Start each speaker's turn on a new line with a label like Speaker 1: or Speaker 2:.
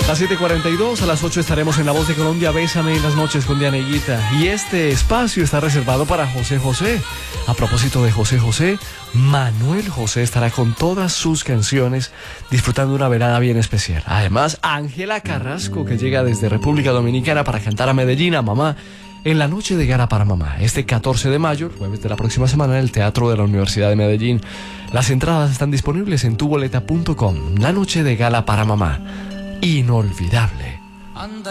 Speaker 1: Las 7:42, a las 8 estaremos en La Voz de Colombia. Bésame en las noches con Dianeguita. Y este espacio está reservado para José José. A propósito de José José, Manuel José estará con todas sus canciones disfrutando una velada bien especial. Además, Ángela Carrasco, que llega desde República Dominicana para cantar a Medellín, a mamá, en la noche de gala para mamá. Este 14 de mayo, jueves de la próxima semana, en el Teatro de la Universidad de Medellín. Las entradas están disponibles en tuboleta.com. La noche de gala para mamá. Inolvidable.